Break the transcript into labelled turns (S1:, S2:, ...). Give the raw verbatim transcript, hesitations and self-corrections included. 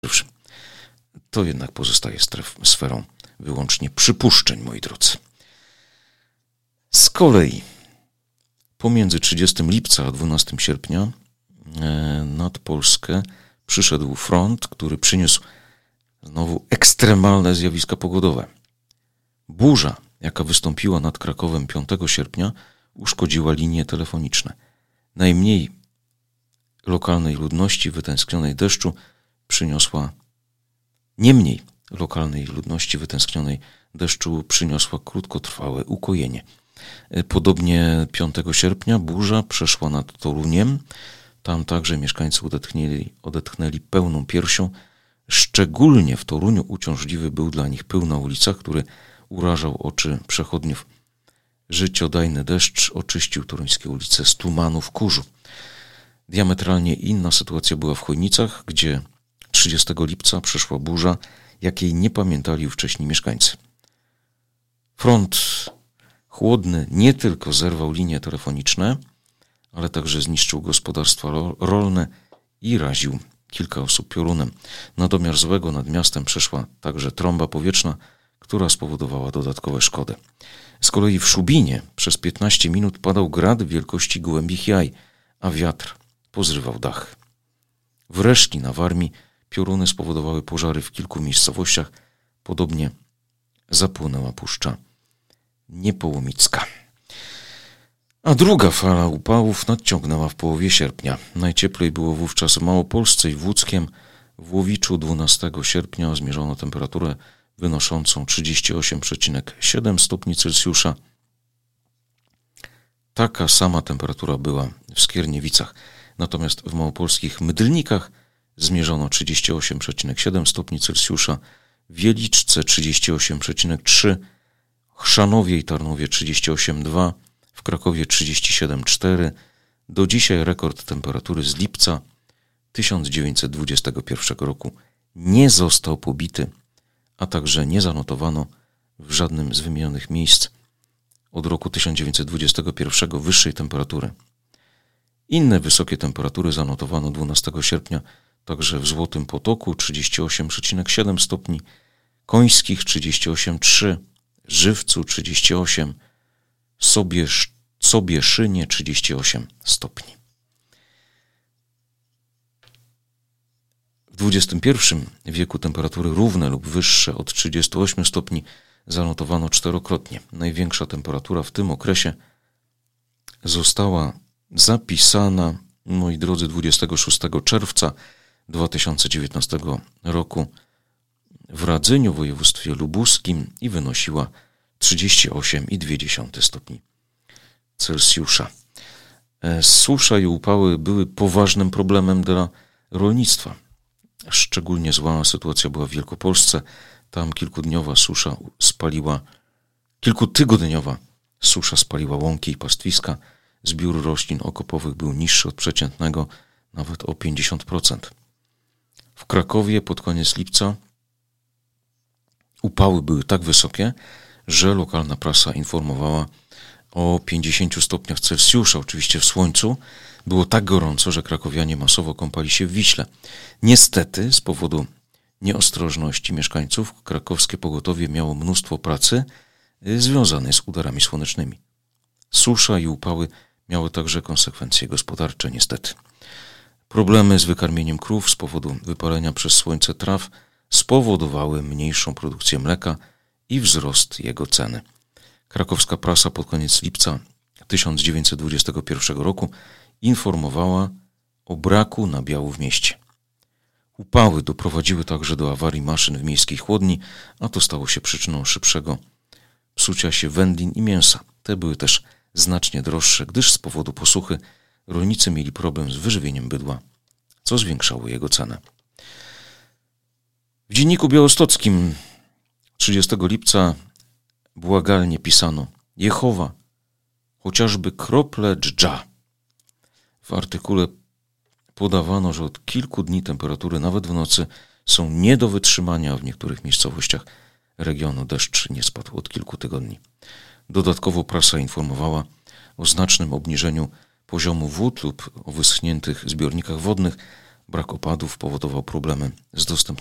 S1: pierwszym. To jednak pozostaje stref, sferą wyłącznie przypuszczeń, moi drodzy. Z kolei pomiędzy trzydziestego lipca a dwunastego sierpnia nad Polskę przyszedł front, który przyniósł znowu ekstremalne zjawiska pogodowe. Burza, jaka wystąpiła nad Krakowem piątego sierpnia, uszkodziła linie telefoniczne. Najmniej lokalnej ludności wytęsknionej deszczu przyniosła niemniej lokalnej ludności wytęsknionej deszczu przyniosła krótkotrwałe ukojenie. Podobnie piątego sierpnia burza przeszła nad Toruniem. Tam także mieszkańcy odetchnęli, odetchnęli pełną piersią. Szczególnie w Toruniu uciążliwy był dla nich pył na ulicach, który urażał oczy przechodniów. Życiodajny deszcz oczyścił toruńskie ulice z tumanów kurzu. Diametralnie inna sytuacja była w Chojnicach, gdzie trzydziestego lipca przeszła burza, jakiej nie pamiętali wcześniej mieszkańcy. Front chłodny nie tylko zerwał linie telefoniczne, ale także zniszczył gospodarstwa rolne i raził kilka osób piorunem. Na domiar złego nad miastem przeszła także trąba powietrzna, która spowodowała dodatkowe szkody. Z kolei w Szubinie przez piętnaście minut padał grad wielkości gołębich jaj, a wiatr pozrywał dach. W Reszki na Warmii pioruny spowodowały pożary w kilku miejscowościach. Podobnie zapłonęła Puszcza Niepołomicka. A druga fala upałów nadciągnęła w połowie sierpnia. Najcieplej było wówczas w Małopolsce i w Łódzkiem. W Łowiczu dwunastego sierpnia zmierzono temperaturę wynoszącą trzydzieści osiem przecinek siedem stopni Celsjusza. Taka sama temperatura była w Skierniewicach. Natomiast w małopolskich Mydlnikach zmierzono trzydzieści osiem przecinek siedem stopni Celsjusza, w Wieliczce trzydzieści osiem przecinek trzy, Chrzanowie i Tarnowie trzydzieści osiem przecinek dwa, w Krakowie trzydzieści siedem przecinek cztery. Do dzisiaj rekord temperatury z lipca tysiąc dziewięćset dwudziestego pierwszego roku nie został pobity, a także nie zanotowano w żadnym z wymienionych miejsc od roku tysiąc dziewięćset dwudziestego pierwszego wyższej temperatury. Inne wysokie temperatury zanotowano dwunastego sierpnia także w Złotym Potoku trzydzieści osiem przecinek siedem stopni, Końskich trzydzieści osiem przecinek trzy, Żywcu trzydzieści osiem, Sobiesz, Sobieszynie trzydzieści osiem stopni. W dwudziestym pierwszym wieku temperatury równe lub wyższe od trzydziestu ośmiu stopni zanotowano czterokrotnie. Największa temperatura w tym okresie została zapisana, moi drodzy, dwudziestego szóstego czerwca dwa tysiące dziewiętnastego roku w Radzyniu w województwie lubuskim i wynosiła trzydzieści osiem przecinek dwa stopni Celsjusza. Susza i upały były poważnym problemem dla rolnictwa. Szczególnie zła sytuacja była w Wielkopolsce. Tam kilkudniowa susza spaliła, kilkutygodniowa susza spaliła łąki i pastwiska. Zbiór roślin okopowych był niższy od przeciętnego nawet o pięćdziesiąt procent. W Krakowie pod koniec lipca upały były tak wysokie, że lokalna prasa informowała o pięćdziesięciu stopniach Celsjusza, oczywiście w słońcu. Było tak gorąco, że krakowianie masowo kąpali się w Wiśle. Niestety, z powodu nieostrożności mieszkańców, krakowskie pogotowie miało mnóstwo pracy związanej z udarami słonecznymi. Susza i upały miały także konsekwencje gospodarcze, niestety. Problemy z wykarmieniem krów z powodu wypalenia przez słońce traw spowodowały mniejszą produkcję mleka i wzrost jego ceny. Krakowska prasa pod koniec lipca tysiąc dziewięćset dwudziestego pierwszego roku informowała o braku nabiału w mieście. Upały doprowadziły także do awarii maszyn w miejskiej chłodni, a to stało się przyczyną szybszego psucia się wędlin i mięsa. Te były też znacznie droższe, gdyż z powodu posuchy rolnicy mieli problem z wyżywieniem bydła, co zwiększało jego cenę. W Dzienniku Białostockim trzydziestego lipca błagalnie pisano: Jehowa, chociażby krople dżdża. W artykule podawano, że od kilku dni temperatury nawet w nocy są nie do wytrzymania, a w niektórych miejscowościach regionu deszcz nie spadł od kilku tygodni. Dodatkowo prasa informowała o znacznym obniżeniu poziomu wód lub o wyschniętych zbiornikach wodnych, Brak opadów powodował problemy z dostępem